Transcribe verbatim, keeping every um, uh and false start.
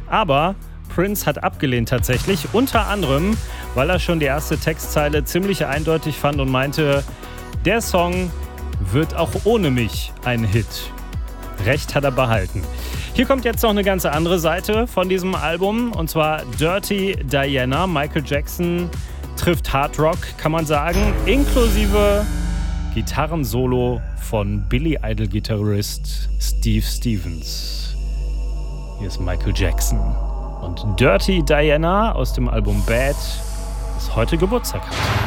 Aber Prince hat abgelehnt tatsächlich, unter anderem, weil er schon die erste Textzeile ziemlich eindeutig fand und meinte, der Song wird auch ohne mich ein Hit. Recht hat er behalten. Hier kommt jetzt noch eine ganz andere Seite von diesem Album, und zwar Dirty Diana. Michael Jackson trifft Hard Rock, kann man sagen, inklusive Gitarrensolo von Billy Idol-Gitarrist Steve Stevens. Hier ist Michael Jackson und Dirty Diana aus dem Album Bad, das heute Geburtstag hat.